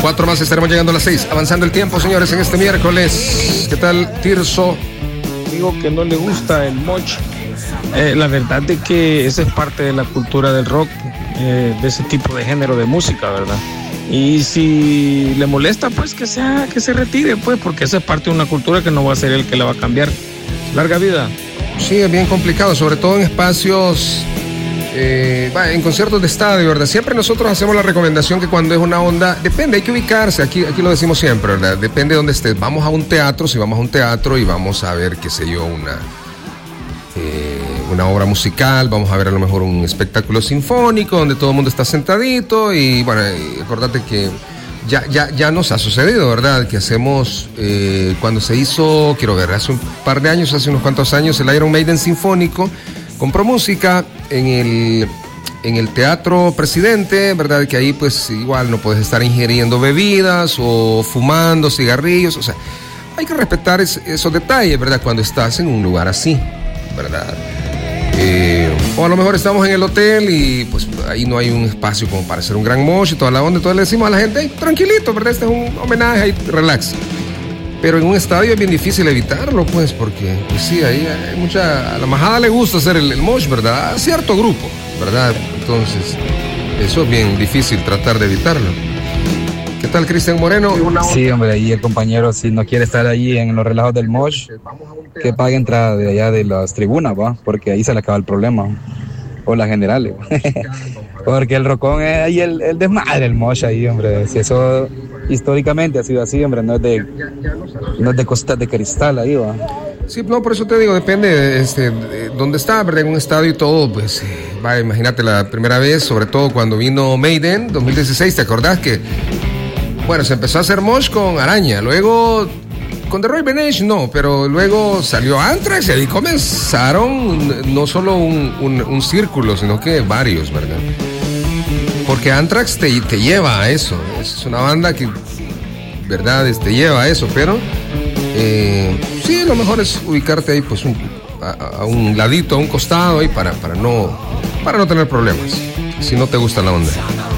4 más, estaremos llegando a las 6. Avanzando el tiempo, señores, en este miércoles. ¿Qué tal, Tirso? Digo que no le gusta el mosh. La verdad es que esa es parte de la cultura del rock, de ese tipo de género de música, ¿verdad? Y si le molesta, pues que se retire, pues, porque esa es parte de una cultura que no va a ser el que la va a cambiar. Larga vida. Sí, es bien complicado, sobre todo en espacios, en conciertos de estadio, ¿verdad? Siempre nosotros hacemos la recomendación que cuando es una onda, depende, hay que ubicarse, aquí lo decimos siempre, ¿verdad? Depende de dónde estés. Vamos a un teatro, si vamos a un teatro y vamos a ver, qué sé yo, una obra musical, vamos a ver a lo mejor un espectáculo sinfónico donde todo el mundo está sentadito y bueno, acordate que ya nos ha sucedido, ¿verdad? Que hacemos, cuando se hizo, quiero ver, hace un par de años, hace unos cuantos años, el Iron Maiden Sinfónico, compró música en el Teatro Presidente, ¿verdad? Que ahí pues igual no puedes estar ingiriendo bebidas o fumando cigarrillos, o sea, hay que respetar esos detalles, ¿verdad? Cuando estás en un lugar así, ¿verdad? O a lo mejor estamos en el hotel y pues ahí no hay un espacio como para hacer un gran mosh y toda la onda, entonces le decimos a la gente, hey, tranquilito, ¿verdad? Este es un homenaje, ahí, relax. Pero en un estadio es bien difícil evitarlo, pues, porque pues sí, ahí hay a la majada le gusta hacer el mosh, ¿verdad? A cierto grupo, ¿verdad? Entonces, eso es bien difícil tratar de evitarlo. ¿Qué tal, Cristian Moreno? Sí, hombre, ahí el compañero, si no quiere estar ahí en los relajos del mosh, que pague entrada de allá de las tribunas, ¿va? Porque ahí se le acaba el problema. O las generales. Porque el rocón es ahí el desmadre, el mosh ahí, hombre. Si eso históricamente ha sido así, hombre, no es de costas de cristal ahí, ¿va? Sí, no, por eso te digo, depende de dónde está, ¿verdad? En un estadio y todo, pues, imagínate la primera vez, sobre todo cuando vino Maiden, 2016, ¿te acordás que, bueno, se empezó a hacer mosh con Araña, luego con The Raven Age no, pero luego salió Anthrax y ahí comenzaron no solo un círculo, sino que varios, ¿verdad? Porque Anthrax te lleva a eso, es una banda que, ¿verdad? Te lleva a eso, pero sí, lo mejor es ubicarte ahí, pues, a un ladito, a un costado ahí para no tener problemas, si no te gusta la onda.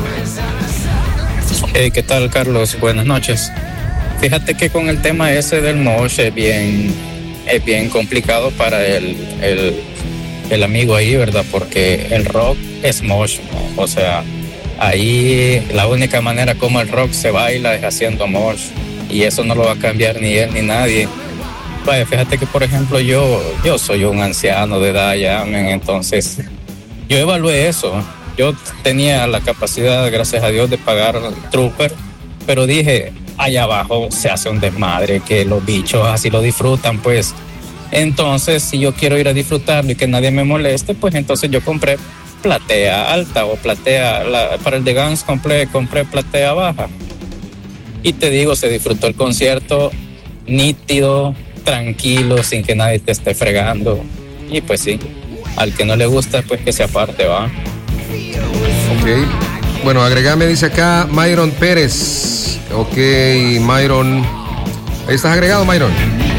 ¿Qué tal, Carlos? Buenas noches. Fíjate que con el tema ese del mosh es bien complicado para el amigo ahí, ¿verdad? Porque el rock es mosh, ¿no? O sea, ahí la única manera como el rock se baila es haciendo mosh, y eso no lo va a cambiar ni él ni nadie. Vaya, fíjate que, por ejemplo, yo soy un anciano de edad ya, entonces yo evalué eso. Yo tenía la capacidad, gracias a Dios, de pagar Trooper, pero dije, allá abajo se hace un desmadre, que los bichos así lo disfrutan, pues. Entonces, si yo quiero ir a disfrutarlo y que nadie me moleste, pues entonces yo compré platea alta o platea, para el de Guns compré platea baja. Y te digo, se disfrutó el concierto nítido, tranquilo, sin que nadie te esté fregando. Y pues sí, al que no le gusta, pues que se aparte, va. Ok, bueno, agregame, dice acá Myron Pérez. Ok, Myron, ahí estás agregado, Myron.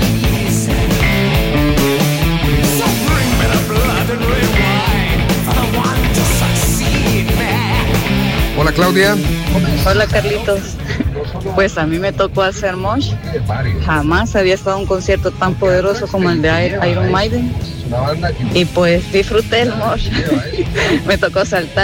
Hola, Claudia. Hola, Carlitos. Pues a mí me tocó hacer mosh. Jamás había estado en un concierto tan poderoso como el de Iron Maiden. Y pues disfruté el mosh. Me tocó saltar.